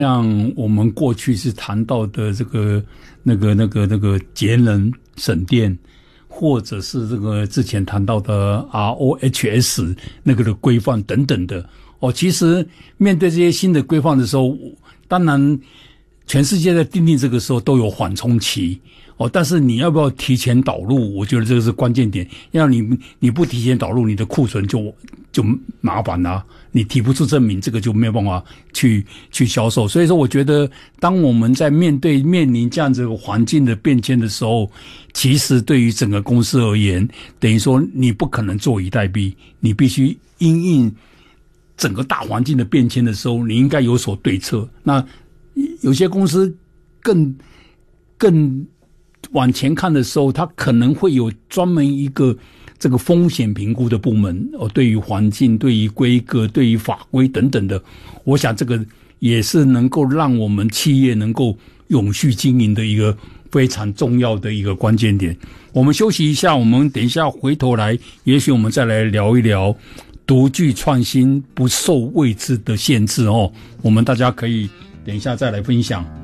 像我们过去是谈到的这个那个节能省电，或者是这个之前谈到的 ROHS 那个的规范等等的其实面对这些新的规范的时候，当然全世界在订定这个时候都有缓冲期但是你要不要提前导入，我觉得这个是关键点。要你不提前导入，你的库存就麻烦啦，你提不出证明，这个就没有办法去销售。所以说我觉得当我们在面临这样子的环境的变迁的时候，其实对于整个公司而言，等于说你不可能坐以待毙，你必须因应整个大环境的变迁的时候，你应该有所对策。那有些公司更往前看的时候，它可能会有专门一个这个风险评估的部门对于环境、对于规格、对于法规等等的，我想这个也是能够让我们企业能够永续经营的一个非常重要的一个关键点。我们休息一下，我们等一下回头来，也许我们再来聊一聊独具创新不受位置的限制我们大家可以等一下再来分享。